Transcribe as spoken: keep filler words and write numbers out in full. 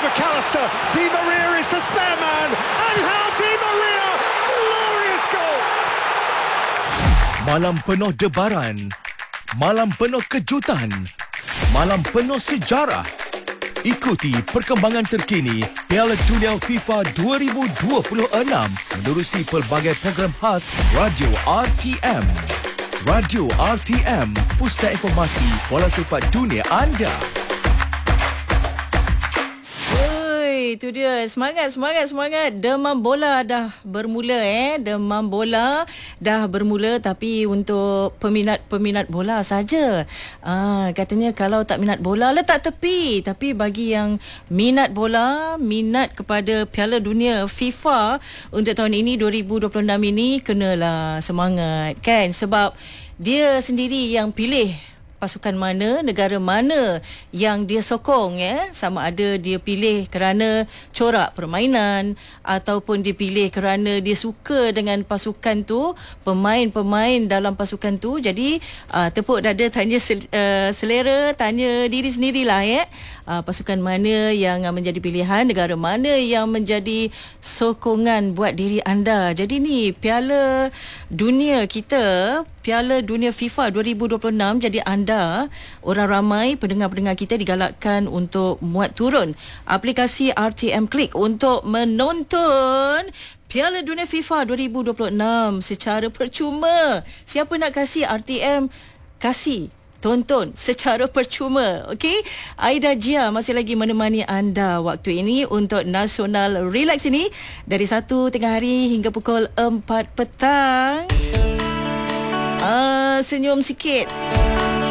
McAllister. Di Maria is the spare man. Angel Di Maria. Glorious goal. Malam penuh debaran. Malam penuh kejutan. Malam penuh sejarah. Ikuti perkembangan terkini Piala Dunia FIFA dua ribu dua puluh enam menerusi pelbagai program khas Radio R T M. Radio R T M, pusat informasi bola sepak dunia anda. Itu dia, semangat, semangat, semangat. Demam bola dah bermula eh. Demam bola dah bermula, tapi untuk peminat-peminat bola saja. Ah, katanya kalau tak minat bola, letak tepi. Tapi bagi yang minat bola, minat kepada Piala Dunia FIFA untuk tahun ini dua ribu dua puluh enam ini, kenalah semangat kan, sebab dia sendiri yang pilih pasukan mana, negara mana yang dia sokong ya. Sama ada dia pilih kerana corak permainan ataupun dia pilih kerana dia suka dengan pasukan tu, pemain-pemain dalam pasukan tu. Jadi uh, tepuk dada, tanya sel, uh, selera, tanya diri sendirilah ya. Uh, pasukan mana yang uh, menjadi pilihan, negara mana yang menjadi sokongan buat diri anda. Jadi ni Piala Dunia kita, Piala Dunia FIFA dua ribu dua puluh enam, jadi anda, orang ramai pendengar-pendengar kita digalakkan untuk muat turun aplikasi R T M Click untuk menonton Piala Dunia FIFA dua ribu dua puluh enam secara percuma. Siapa nak kasih R T M, kasih tonton secara percuma. Okey, Aida Jia masih lagi menemani anda waktu ini untuk Nasional Relax ini dari satu tengah hari hingga pukul empat petang. Ah, senyum sikit.